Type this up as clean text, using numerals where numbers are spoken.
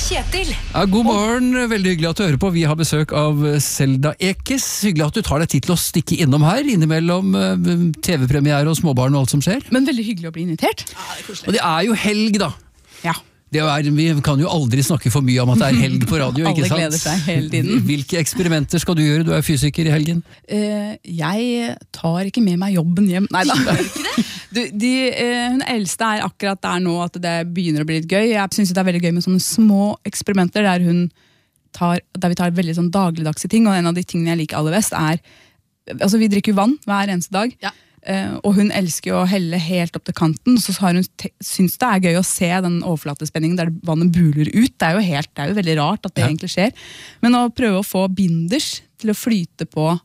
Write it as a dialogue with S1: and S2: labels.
S1: Kjetil.
S2: Ja, god morgen, veldig hyggelig at du hører på. Vi har besøk av Selda Ekes. Hyggelig at du tar deg tid til å stikke innom her, innimellom TV-premiere og småbarn og alt som skjer.
S3: Men veldig hyggelig å bli invitert.
S2: Ja, det er koselig. Og det er jo helg da.
S3: Ja.
S2: Vi kan jo aldri snakke for mye om at det er helg på radio, ikke sant?
S3: Alle gleder seg hele tiden.
S2: Hvilke eksperimenter skal du gjøre? Du er fysiker i helgen.
S3: Jeg tar ikke med meg jobben hjem. Neida. Hun eldste er akkurat der nå at det begynner å bli litt gøy. Jeg synes det er veldig gøy med sånne små eksperimenter der vi tar veldig sånn dagligdagse ting, og en av de tingene jeg liker aller best er, altså vi drikker jo vann hver eneste dag, ja. Og hun elsker jo å helle helt opp til kanten, så har hun synes det er gøy å se den overflatespenningen der vannet buler ut. Det er jo veldig rart at det egentlig skjer. Men å prøve å få binders til å flyte på